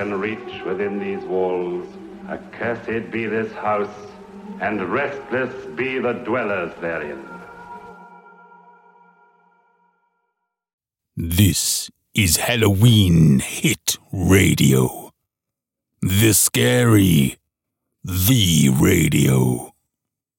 can reach within these walls. Accursed be this house, and restless be the dwellers therein. This is Halloween Hit Radio. The Scary, the Radio.